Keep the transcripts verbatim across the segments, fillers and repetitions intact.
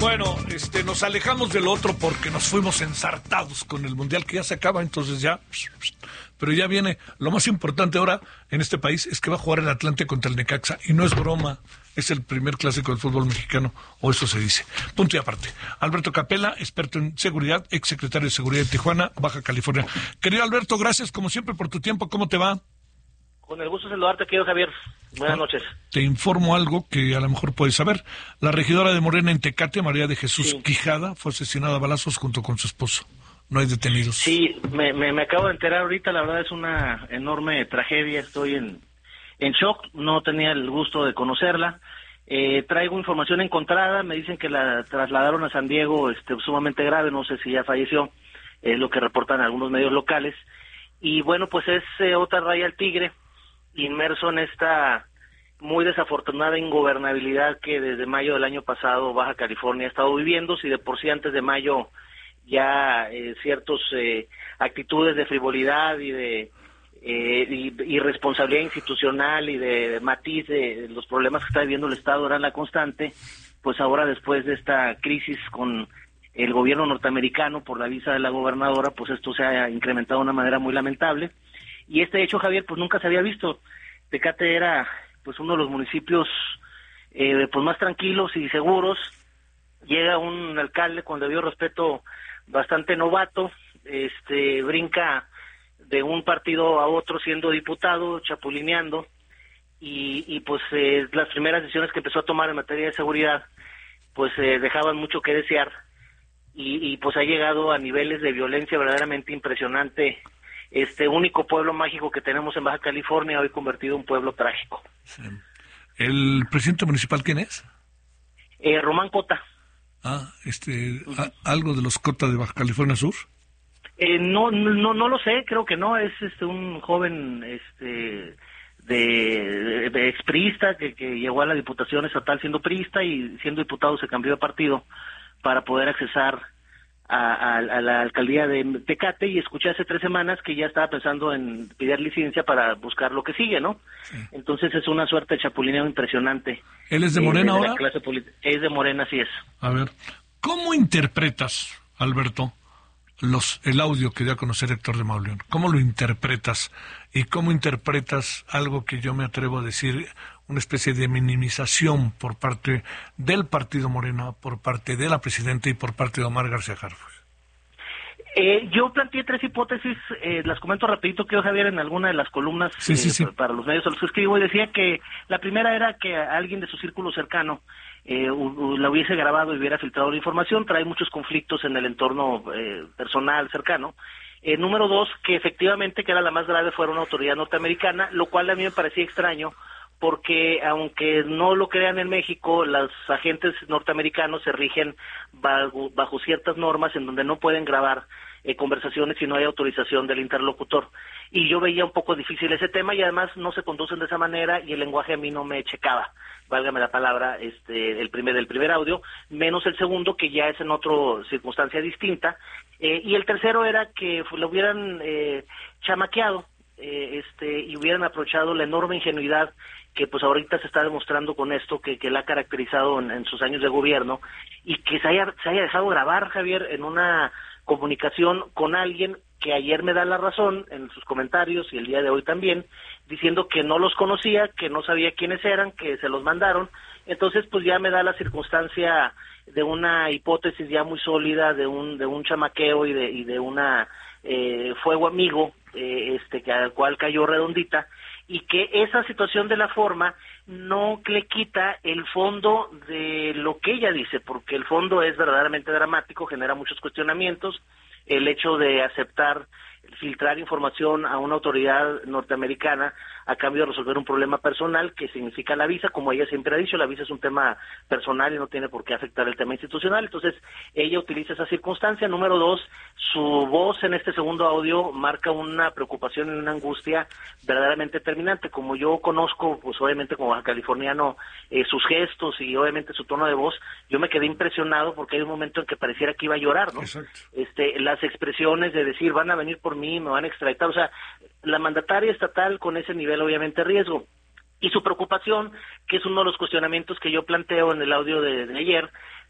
Bueno, este, nos alejamos del otro porque nos fuimos ensartados con el Mundial que ya se acaba, entonces ya... Pero ya viene, lo más importante ahora en este país es que va a jugar el Atlante contra el Necaxa, y no es broma, es el primer clásico del fútbol mexicano, o eso se dice. Punto y aparte. Alberto Capela, experto en seguridad, exsecretario de Seguridad de Tijuana, Baja California. Querido Alberto, gracias como siempre por tu tiempo, ¿cómo te va? Con el gusto de saludarte, querido Javier. Buenas noches. Te informo algo que a lo mejor puedes saber. La regidora de Morena en Tecate, María de Jesús sí. Quijada, fue asesinada a balazos junto con su esposo. No hay detenidos. Sí, me, me, me acabo de enterar ahorita, la verdad es una enorme tragedia, estoy en, en shock, no tenía el gusto de conocerla. Eh, traigo información encontrada, me dicen que la trasladaron a San Diego este, sumamente grave, no sé si ya falleció, es lo que reportan algunos medios locales. Y bueno, pues es eh, otra raya al tigre, inmerso en esta muy desafortunada ingobernabilidad que desde mayo del año pasado Baja California ha estado viviendo. Si de por sí antes de mayo ya eh, ciertos eh, actitudes de frivolidad y de eh, y, irresponsabilidad institucional y de matiz de los problemas que está viviendo el Estado eran la constante, pues ahora después de esta crisis con el gobierno norteamericano por la visa de la gobernadora, pues esto se ha incrementado de una manera muy lamentable. Y este hecho, Javier, pues nunca se había visto. Tecate era pues uno de los municipios eh, pues más tranquilos y seguros. Llega un alcalde con debido respeto bastante novato, este brinca de un partido a otro siendo diputado, chapulineando, y, y pues eh, las primeras decisiones que empezó a tomar en materia de seguridad pues eh, dejaban mucho que desear, y, y pues ha llegado a niveles de violencia verdaderamente impresionante. Este único pueblo mágico que tenemos en Baja California, hoy convertido en un pueblo trágico. Sí. ¿El presidente municipal quién es? Eh, Román Cota. Ah, este, a, ¿algo de los Cota de Baja California Sur? Eh, no, no, no lo sé, creo que no, es este un joven este de, de expriista que, que llegó a la Diputación Estatal siendo priista y siendo diputado se cambió de partido para poder accesar a, a, a la alcaldía de Tecate, y escuché hace tres semanas que ya estaba pensando en pedir licencia para buscar lo que sigue, ¿no? Sí. Entonces es una suerte de chapulineo impresionante. ¿Él es de Morena eh, de ahora? Clase es de Morena, así es. A ver, ¿cómo interpretas, Alberto, los el audio que dio a conocer Héctor de Mauleón? ¿Cómo lo interpretas? ¿Y cómo interpretas algo que yo me atrevo a decir, una especie de minimización por parte del partido Morena, por parte de la presidenta y por parte de Omar García Harfuch? Eh, yo planteé tres hipótesis, eh, las comento rapidito, que Javier, en alguna de las columnas sí, sí, sí. Eh, para los medios a los que escribo, y decía que la primera era que alguien de su círculo cercano eh, u, u, la hubiese grabado y hubiera filtrado la información. Trae muchos conflictos en el entorno eh, personal cercano. Eh, número dos, que efectivamente, que era la más grave, fuera una autoridad norteamericana, lo cual a mí me parecía extraño, porque aunque no lo crean en México, los agentes norteamericanos se rigen bajo, bajo ciertas normas en donde no pueden grabar eh, conversaciones si no hay autorización del interlocutor. Y yo veía un poco difícil ese tema, y además no se conducen de esa manera, y el lenguaje a mí no me checaba, válgame la palabra, este el primer del primer audio, menos el segundo, que ya es en otra circunstancia distinta. Eh, y el tercero era que lo hubieran eh, chamaqueado eh, este y hubieran aprovechado la enorme ingenuidad que pues ahorita se está demostrando con esto, que, que la ha caracterizado en, en sus años de gobierno, y que se haya, se haya dejado grabar, Javier, en una comunicación con alguien que ayer me da la razón en sus comentarios, y el día de hoy también, diciendo que no los conocía, que no sabía quiénes eran, que se los mandaron. Entonces pues ya me da la circunstancia de una hipótesis ya muy sólida, de un de un chamaqueo y de y de una eh, fuego amigo eh, este que al cual cayó redondita, y que esa situación de la forma no le quita el fondo de lo que ella dice, porque el fondo es verdaderamente dramático, genera muchos cuestionamientos. El hecho de aceptar filtrar información a una autoridad norteamericana a cambio de resolver un problema personal que significa la visa, como ella siempre ha dicho, la visa es un tema personal y no tiene por qué afectar el tema institucional. Entonces ella utiliza esa circunstancia. Número dos, su voz en este segundo audio marca una preocupación y una angustia verdaderamente terminante. Como yo conozco, pues obviamente como baja californiano, eh, sus gestos y obviamente su tono de voz, yo me quedé impresionado porque hay un momento en que pareciera que iba a llorar, ¿no? Exacto. Este, las expresiones de decir, van a venir por mí, me van a extraditar, o sea, la mandataria estatal con ese nivel obviamente riesgo. Y su preocupación, que es uno de los cuestionamientos que yo planteo en el audio de, de ayer,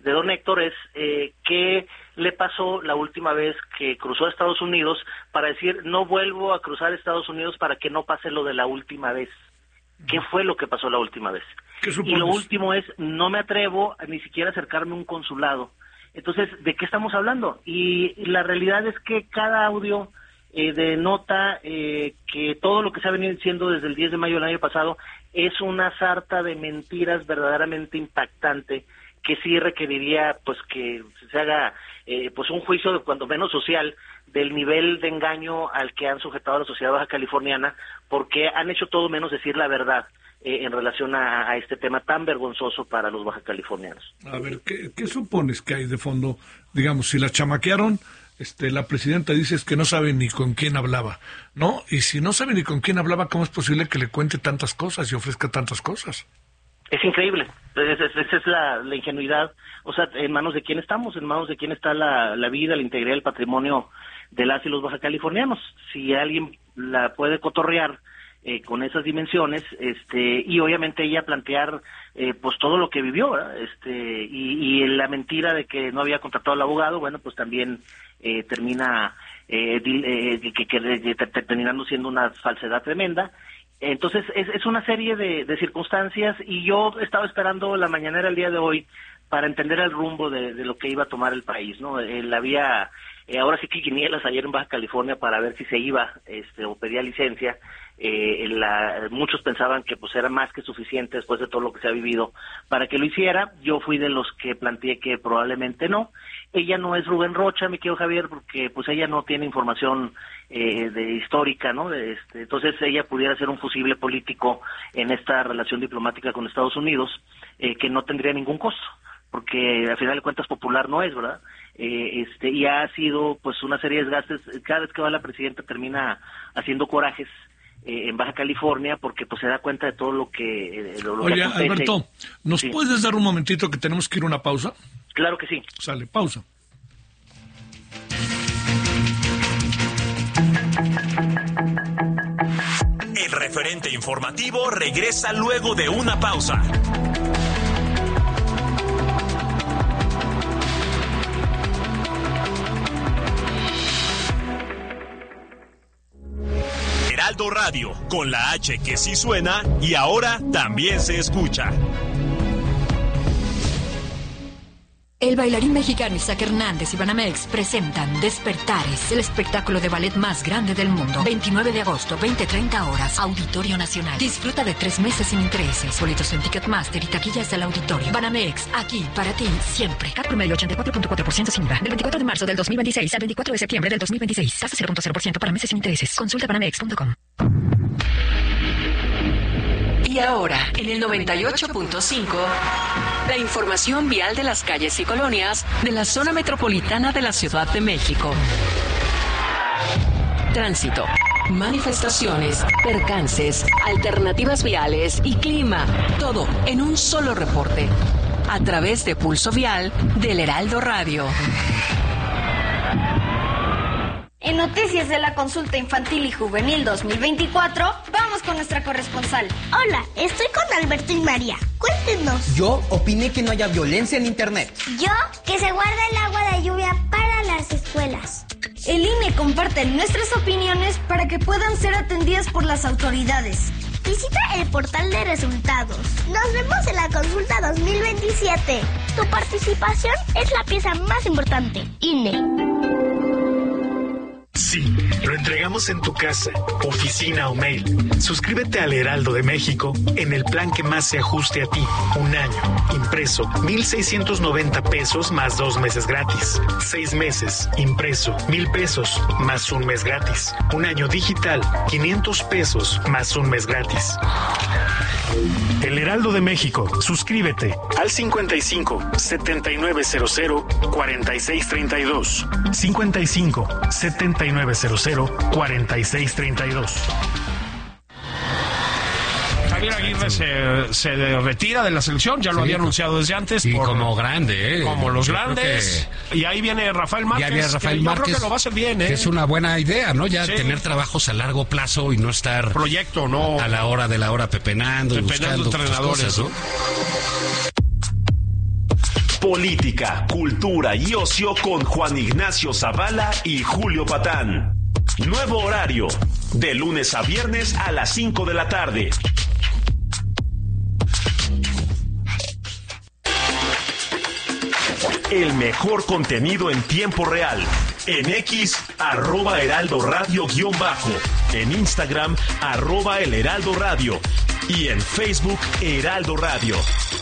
de don Héctor es eh, qué le pasó la última vez que cruzó a Estados Unidos para decir, no vuelvo a cruzar a Estados Unidos para que no pase lo de la última vez. ¿Qué fue lo que pasó la última vez? Y lo último es, no me atrevo a ni siquiera acercarme a un consulado. Entonces, ¿de qué estamos hablando? Y la realidad es que cada audio eh, denota eh, que todo lo que se ha venido diciendo desde el diez de mayo del año pasado es una sarta de mentiras verdaderamente impactante, que sí requeriría pues que se haga eh, pues un juicio de cuando menos social del nivel de engaño al que han sujetado a la sociedad baja californiana, porque han hecho todo menos decir la verdad eh, en relación a, a este tema tan vergonzoso para los baja californianos. A ver, ¿qué, qué supones que hay de fondo? Digamos, si la chamaquearon, este, la presidenta dice es que no sabe ni con quién hablaba, ¿no? Y si no sabe ni con quién hablaba, ¿cómo es posible que le cuente tantas cosas y ofrezca tantas cosas? Es increíble, esa es, es, es la, la ingenuidad, o sea, en manos de quién estamos, en manos de quién está la, la vida, la integridad, el patrimonio de las y los baja californianos. Si alguien la puede cotorrear eh, con esas dimensiones, este, y obviamente ella plantear eh, pues todo lo que vivió, ¿verdad? Este, y, y la mentira de que no había contratado al abogado, bueno, pues también eh, termina eh, eh, que, que, que, terminando siendo una falsedad tremenda. Entonces, es, es una serie de, de circunstancias, y yo estaba esperando la mañanera el día de hoy para entender el rumbo de, de lo que iba a tomar el país, ¿no? Él había, eh, ahora sí que quinielas ayer en Baja California para ver si se iba este, o pedía licencia. Eh, la, muchos pensaban que pues era más que suficiente después de todo lo que se ha vivido para que lo hiciera. Yo fui de los que planteé que probablemente no. Ella no es Rubén Rocha, mi querido Javier, porque pues ella no tiene información eh, de histórica, ¿no? De este, entonces ella pudiera ser un fusible político en esta relación diplomática con Estados Unidos, eh, que no tendría ningún costo, porque al final de cuentas popular no es, ¿verdad? Eh, este, y ha sido pues una serie de desgastes. Cada vez que va la presidenta termina haciendo corajes eh, en Baja California, porque pues se da cuenta de todo lo que... Eh, lo, lo Oye, que Alberto, ¿nos sí. puedes dar un momentito que tenemos que ir a una pausa? Claro que sí. Sale, pausa. El referente informativo regresa luego de una pausa. Heraldo Radio, con la H que sí suena y ahora también se escucha. El bailarín mexicano Isaac Hernández y Banamex presentan Despertares, el espectáculo de ballet más grande del mundo. veintinueve de agosto, veinte treinta horas, Auditorio Nacional. Disfruta de tres meses sin intereses. Boletos en Ticketmaster y taquillas del auditorio. Banamex, aquí para ti siempre. C A T promedio ochenta y cuatro punto cuatro por ciento sin I V A. Del veinticuatro de marzo del dos mil veintiséis al veinticuatro de septiembre del dos mil veintiséis. Tasa cero punto cero por ciento para meses sin intereses. Consulta banamex punto com. Y ahora, en el noventa y ocho punto cinco, la información vial de las calles y colonias de la zona metropolitana de la Ciudad de México. Tránsito, manifestaciones, percances, alternativas viales y clima. Todo en un solo reporte. A través de Pulso Vial del Heraldo Radio. En noticias de la Consulta Infantil y Juvenil dos mil veinticuatro, vamos con nuestra corresponsal. Hola, estoy con Alberto y María. Cuéntenos. Yo opiné que no haya violencia en Internet. Yo, que se guarda el agua de lluvia para las escuelas. El I N E comparte nuestras opiniones para que puedan ser atendidas por las autoridades. Visita el portal de resultados. Nos vemos en la Consulta dos mil veintisiete. Tu participación es la pieza más importante. I N E. Sí, lo entregamos en tu casa, oficina o mail. Suscríbete al Heraldo de México en el plan que más se ajuste a ti. Un año, impreso, mil seiscientos noventa pesos más dos meses gratis. Seis meses, impreso, mil pesos más un mes gratis. Un año digital, quinientos pesos más un mes gratis. El Heraldo de México, suscríbete al cincuenta y cinco, setenta y nueve cero cero, cuarenta y seis treinta y dos. cincuenta y cinco, setenta y nueve cero cero, cuarenta y seis treinta y dos. Javier Aguirre se, se retira de la selección, ya lo sí, había anunciado desde antes. Y por, como grande, ¿eh? Como los yo grandes. Que, y ahí viene Rafael Márquez. Ya viene Rafael que Márquez. Yo creo que lo va a hacer bien, ¿eh? Que es una buena idea, ¿no? Ya sí. tener trabajos a largo plazo y no estar... Proyecto, ¿no? A la hora de la hora pepenando, pepenando y buscando entrenadores, cosas, ¿no? política, cultura y ocio con Juan Ignacio Zavala y Julio Patán. Nuevo horario, de lunes a viernes a las cinco de la tarde. El mejor contenido en tiempo real. En X, arroba Heraldo Radio guión bajo. En Instagram, arroba El Heraldo Radio. Y en Facebook, Heraldo Radio.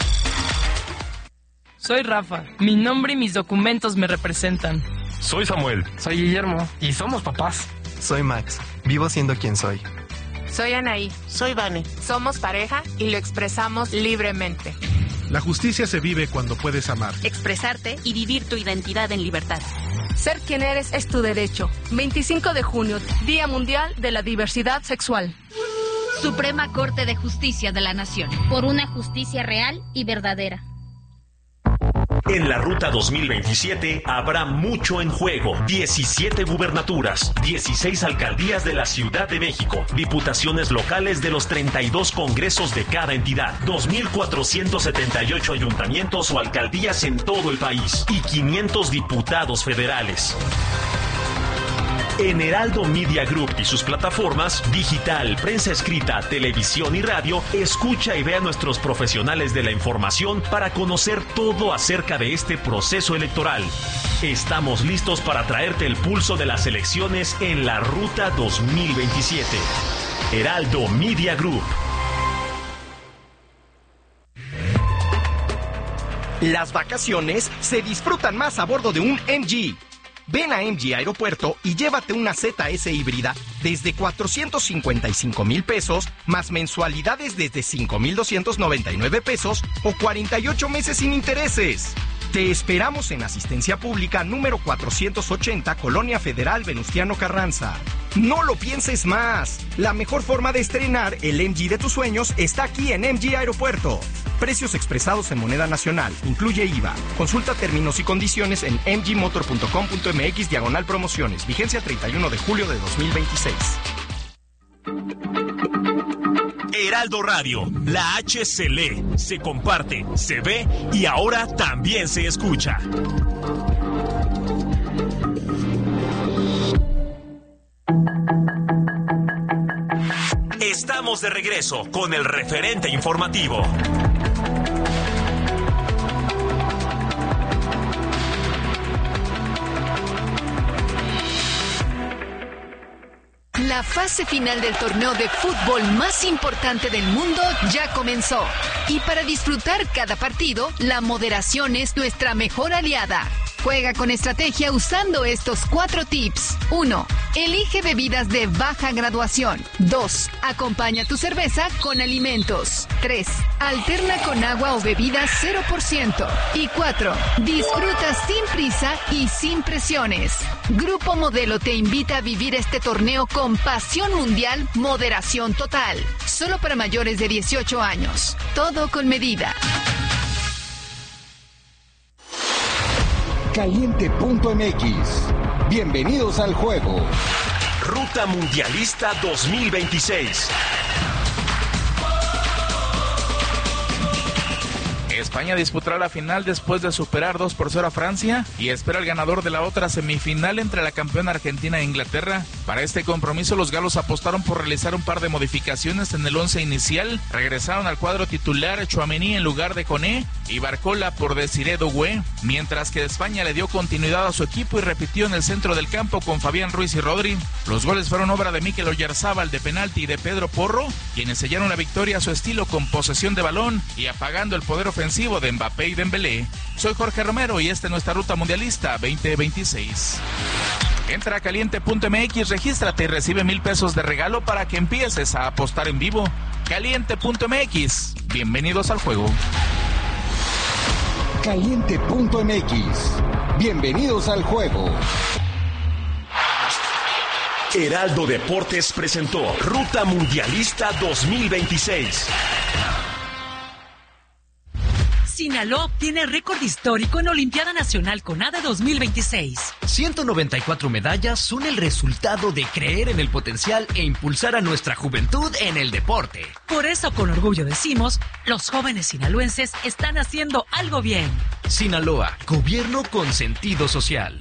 Soy Rafa. Mi nombre y mis documentos me representan. Soy Samuel. Soy Guillermo. Y somos papás. Soy Max. Vivo siendo quien soy. Soy Anaí. Soy Vane. Somos pareja y lo expresamos libremente. La justicia se vive cuando puedes amar, expresarte y vivir tu identidad en libertad. Ser quien eres es tu derecho. veinticinco de junio, Día Mundial de la Diversidad Sexual. Suprema Corte de Justicia de la Nación. Por una justicia real y verdadera. En la Ruta dos mil veintisiete habrá mucho en juego. diecisiete gubernaturas, dieciséis alcaldías de la Ciudad de México, diputaciones locales de los treinta y dos congresos de cada entidad, dos mil cuatrocientos setenta y ocho ayuntamientos o alcaldías en todo el país y quinientos diputados federales. En Heraldo Media Group y sus plataformas, digital, prensa escrita, televisión y radio, escucha y ve a nuestros profesionales de la información para conocer todo acerca de este proceso electoral. Estamos listos para traerte el pulso de las elecciones en la Ruta dos mil veintisiete. Heraldo Media Group. Las vacaciones se disfrutan más a bordo de un M G. Ven a M G Aeropuerto y llévate una Z S híbrida desde cuatrocientos cincuenta y cinco mil pesos, más mensualidades desde cinco mil doscientos noventa y nueve pesos o cuarenta y ocho meses sin intereses. Te esperamos en Asistencia Pública número cuatrocientos ochenta, Colonia Federal Venustiano Carranza. No lo pienses más. La mejor forma de estrenar el M G de tus sueños está aquí en M G Aeropuerto. Precios expresados en moneda nacional. Incluye I V A. Consulta términos y condiciones en m g motor punto com punto m x diagonal promociones. Vigencia treinta y uno de julio de dos mil veintiséis. Heraldo Radio, la H se lee, se comparte, se ve y ahora también se escucha. Estamos de regreso con el referente informativo. La fase final del torneo de fútbol más importante del mundo ya comenzó. Y para disfrutar cada partido, la moderación es nuestra mejor aliada. Juega con estrategia usando estos cuatro tips. uno. Elige bebidas de baja graduación. dos. Acompaña tu cerveza con alimentos. tres. Alterna con agua o bebidas cero por ciento. Y cuatro. Disfruta sin prisa y sin presiones. Grupo Modelo te invita a vivir este torneo con pasión mundial, moderación total. Solo para mayores de dieciocho años. Todo con medida. Caliente punto m x. Bienvenidos al juego. Ruta Mundialista dos mil veintiséis. España disputará la final después de superar dos por cero a Francia y espera el ganador de la otra semifinal entre la campeona Argentina e Inglaterra. Para este compromiso los galos apostaron por realizar un par de modificaciones en el once inicial. Regresaron al cuadro titular Tchouaméni en lugar de Koné y Barcola por Desiré Doué, mientras que España le dio continuidad a su equipo y repitió en el centro del campo con Fabián Ruiz y Rodri. Los goles fueron obra de Mikel Oyarzábal de penalti y de Pedro Porro, quienes sellaron la victoria a su estilo con posesión de balón y apagando el poder ofensivo de Mbappé y Dembélé. Soy Jorge Romero y esta es nuestra Ruta Mundialista veinte veintiséis. Entra a caliente punto m x, regístrate y recibe mil pesos de regalo para que empieces a apostar en vivo. caliente punto m x. Bienvenidos al juego. Caliente punto m x. Bienvenidos al juego. Heraldo Deportes presentó Ruta Mundialista dos mil veintiséis. Sinaloa tiene récord histórico en Olimpiada Nacional CONADE dos mil veintiséis. ciento noventa y cuatro medallas son el resultado de creer en el potencial e impulsar a nuestra juventud en el deporte. Por eso, con orgullo decimos, los jóvenes sinaloenses están haciendo algo bien. Sinaloa, gobierno con sentido social.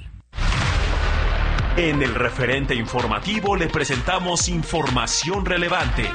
En el referente informativo le presentamos información relevante.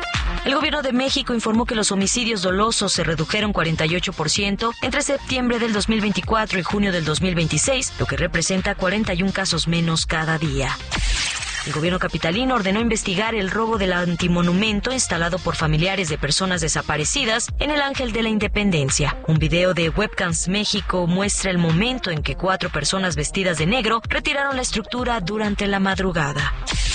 El gobierno de México informó que los homicidios dolosos se redujeron cuarenta y ocho por ciento entre septiembre del dos mil veinticuatro y junio del dos mil veintiséis, lo que representa cuarenta y uno casos menos cada día. El gobierno capitalino ordenó investigar el robo del antimonumento instalado por familiares de personas desaparecidas en el Ángel de la Independencia. Un video de Webcams México muestra el momento en que cuatro personas vestidas de negro retiraron la estructura durante la madrugada.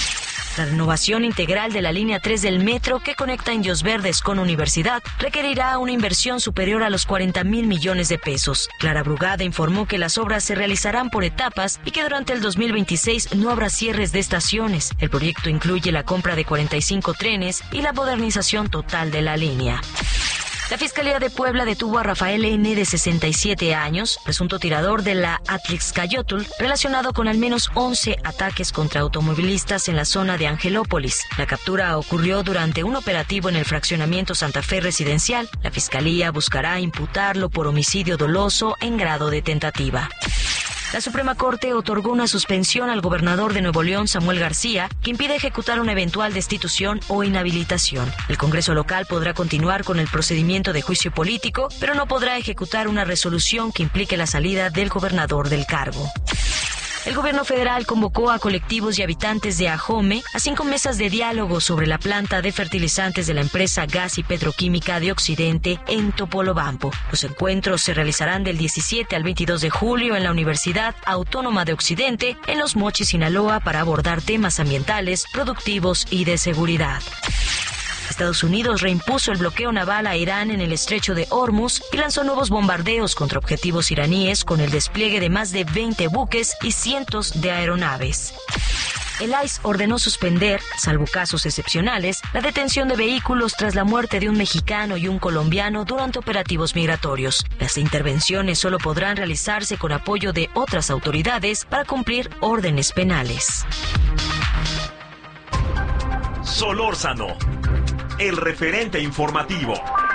La renovación integral de la línea tres del metro que conecta Indios Verdes con Universidad requerirá una inversión superior a los cuarenta mil millones de pesos. Clara Brugada informó que las obras se realizarán por etapas y que durante el dos mil veintiséis no habrá cierres de estaciones. El proyecto incluye la compra de cuarenta y cinco trenes y la modernización total de la línea. La Fiscalía de Puebla detuvo a Rafael N., de sesenta y siete años, presunto tirador de la Atlixcayotl, relacionado con al menos once ataques contra automovilistas en la zona de Angelópolis. La captura ocurrió durante un operativo en el fraccionamiento Santa Fe Residencial. La Fiscalía buscará imputarlo por homicidio doloso en grado de tentativa. La Suprema Corte otorgó una suspensión al gobernador de Nuevo León, Samuel García, que impide ejecutar una eventual destitución o inhabilitación. El Congreso local podrá continuar con el procedimiento de juicio político, pero no podrá ejecutar una resolución que implique la salida del gobernador del cargo. El gobierno federal convocó a colectivos y habitantes de Ajome a cinco mesas de diálogo sobre la planta de fertilizantes de la empresa Gas y Petroquímica de Occidente en Topolobampo. Los encuentros se realizarán del diecisiete al veintidós de julio en la Universidad Autónoma de Occidente, en Los Mochis, Sinaloa, para abordar temas ambientales, productivos y de seguridad. Estados Unidos reimpuso el bloqueo naval a Irán en el estrecho de Hormuz y lanzó nuevos bombardeos contra objetivos iraníes con el despliegue de más de veinte buques y cientos de aeronaves. El I C E ordenó suspender, salvo casos excepcionales, la detención de vehículos tras la muerte de un mexicano y un colombiano durante operativos migratorios. Las intervenciones solo podrán realizarse con apoyo de otras autoridades para cumplir órdenes penales. Solórzano, el referente informativo.